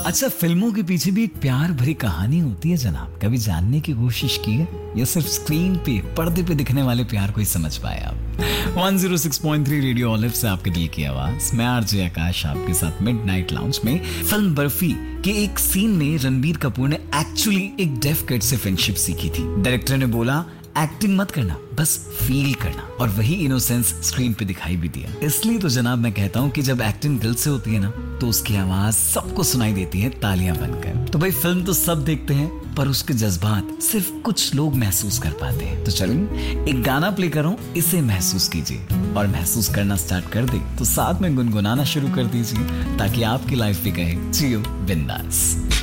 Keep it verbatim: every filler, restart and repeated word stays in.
अच्छा, फिल्मों के पीछे भी एक प्यार भरी कहानी होती है जनाब। कभी जानने की कोशिश की है या सिर्फ स्क्रीन पे पर्दे पे दिखने वाले प्यार को ही समझ पाए आप? एक सौ छह पॉइंट तीन रेडियो ऑलिव से आपके दिल की आवाज, मैं आरजे आकाश आपके साथ मिडनाइट लाउंज में। फिल्म बर्फी के एक सीन में रणबीर कपूर ने एक्चुअली एक डेफ किड से फ्रेंडशिप सीखी थी। डायरेक्टर ने बोला एक्टिंग मत करना, बस फील करना, और वही इनोसेंस स्क्रीन पे दिखाई भी दिया। इसलिए तो जनाब मैं कहता हूँ कि जब एक्टिंग दिल से होती है ना, तो उसकी आवाज सबको सुनाई देती है तालियां बनकर। तो भाई फिल्म तो सब देखते हैं, पर उसके जज्बात सिर्फ कुछ लोग महसूस कर पाते हैं। तो चलिए एक गाना प्ले करो, इसे महसूस कीजिए, और महसूस करना स्टार्ट कर दे तो साथ में गुनगुनाना शुरू कर दीजिए, ताकि आपकी लाइफ भी कहे जियो बिंदास।